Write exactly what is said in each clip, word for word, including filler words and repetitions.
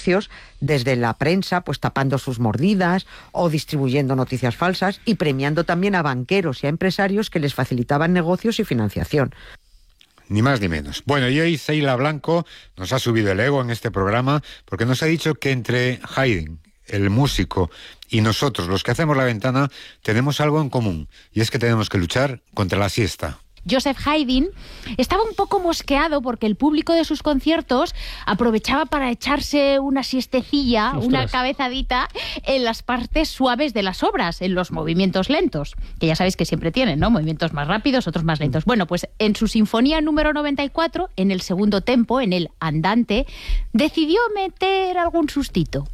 negocios desde la prensa, pues tapando sus mordidas o distribuyendo noticias falsas y premiando también a banqueros y a empresarios que les facilitaban negocios y financiación. Ni más ni menos. Bueno, y hoy Seila Blanco nos ha subido el ego en este programa porque nos ha dicho que entre Haydn, el músico, y nosotros, los que hacemos La Ventana, tenemos algo en común, y es que tenemos que luchar contra la siesta. Joseph Haydn estaba un poco mosqueado porque el público de sus conciertos aprovechaba para echarse una siestecilla, Ostras. una cabezadita en las partes suaves de las obras, en los movimientos lentos, que ya sabéis que siempre tienen, ¿no? Movimientos más rápidos, otros más lentos. Bueno, pues en su sinfonía número noventa y cuatro, en el segundo tempo, en el andante, decidió meter algún sustito.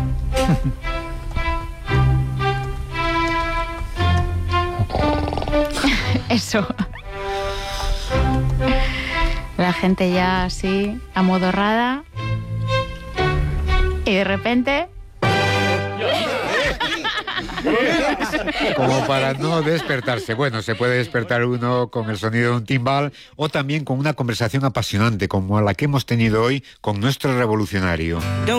Eso. La gente ya así, amodorrada. Y de repente... Como para no despertarse. Bueno, se puede despertar uno con el sonido de un timbal o también con una conversación apasionante como la que hemos tenido hoy con nuestro revolucionario.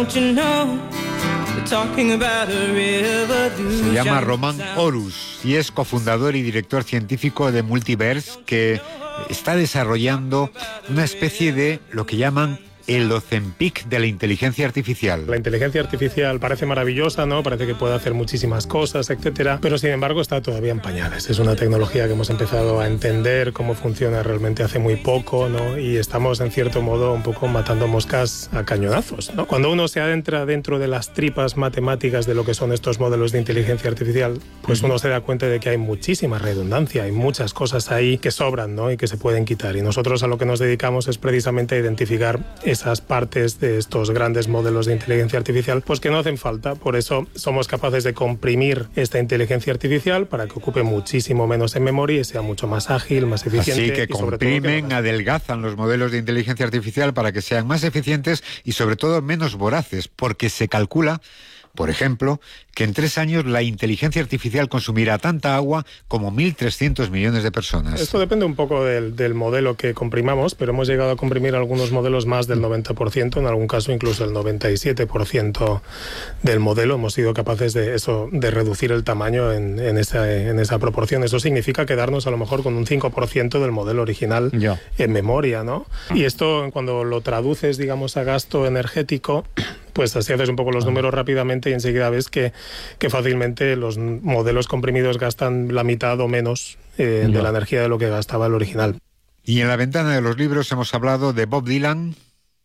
Se llama Roman Horus y es cofundador y director científico de Multiverse, que está desarrollando una especie de lo que llaman el Ozempic de la inteligencia artificial. La inteligencia artificial parece maravillosa, ¿no? Parece que puede hacer muchísimas cosas, etcétera, pero sin embargo está todavía en pañales. Es una tecnología que hemos empezado a entender cómo funciona realmente hace muy poco, ¿no? Y estamos en cierto modo un poco matando moscas a cañonazos, ¿no? Cuando uno se adentra dentro de las tripas matemáticas de lo que son estos modelos de inteligencia artificial, pues uno se da cuenta de que hay muchísima redundancia, hay muchas cosas ahí que sobran, ¿no? Y que se pueden quitar. Y nosotros a lo que nos dedicamos es precisamente a identificar esas partes de estos grandes modelos de inteligencia artificial, pues que no hacen falta. Por eso somos capaces de comprimir esta inteligencia artificial para que ocupe muchísimo menos en memoria y sea mucho más ágil, más eficiente. Así que comprimen, que adelgazan los modelos de inteligencia artificial para que sean más eficientes y sobre todo menos voraces, porque se calcula, por ejemplo, que en tres años la inteligencia artificial consumirá tanta agua como mil trescientos millones de personas. Esto depende un poco del, del modelo que comprimamos, pero hemos llegado a comprimir algunos modelos más del noventa por ciento, en algún caso incluso el noventa y siete por ciento del modelo. Hemos sido capaces de eso, de reducir el tamaño en, en, esa, en esa proporción. Eso significa quedarnos a lo mejor con un cinco por ciento del modelo original ya en memoria, ¿no? Y esto, cuando lo traduces, digamos, a gasto energético, pues así haces un poco los números rápidamente y enseguida ves que, que fácilmente los modelos comprimidos gastan la mitad o menos eh, de la energía de lo que gastaba el original. Y en La Ventana de los Libros hemos hablado de Bob Dylan.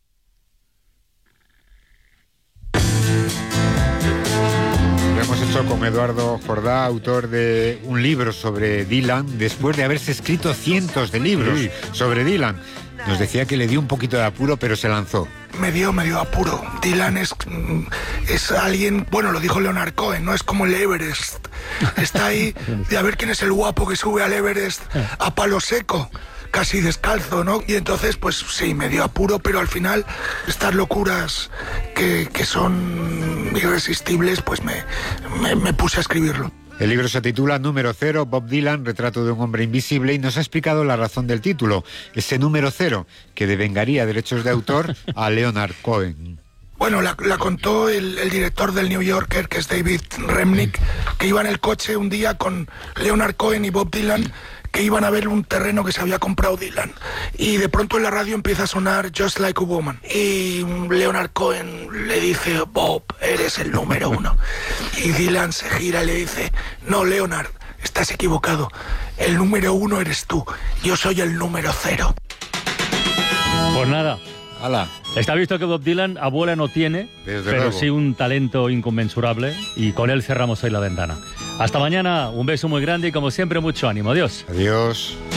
Lo hemos hecho con Eduardo Jordá, autor de un libro sobre Dylan, después de haberse escrito cientos de libros sí. sobre Dylan. Nos decía que le dio un poquito de apuro, pero se lanzó. Me dio, me dio apuro. Dylan es, es alguien, bueno, lo dijo Leonard Cohen, ¿no? Es como el Everest. Está ahí de a ver quién es el guapo que sube al Everest a palo seco, casi descalzo, ¿no? Y entonces, pues sí, me dio apuro, pero al final estas locuras que, que son irresistibles, pues me, me, me puse a escribirlo. El libro se titula Número Cero, Bob Dylan, retrato de un hombre invisible, y nos ha explicado la razón del título, ese número cero, que devengaría derechos de autor a Leonard Cohen. Bueno, la, la contó el, el director del New Yorker, que es David Remnick, que iba en el coche un día con Leonard Cohen y Bob Dylan, que iban a ver un terreno que se había comprado Dylan. Y de pronto en la radio empieza a sonar Just Like a Woman. Y Leonard Cohen le dice, Bob, eres el número uno. Y Dylan se gira y le dice, no, Leonard, estás equivocado. El número uno eres tú. Yo soy el número cero. Pues nada. ¡Hala! Está visto que Bob Dylan abuela no tiene, Desde pero luego. sí un talento inconmensurable, y con él cerramos hoy La Ventana. Hasta mañana, un beso muy grande y como siempre mucho ánimo. Adiós. Adiós.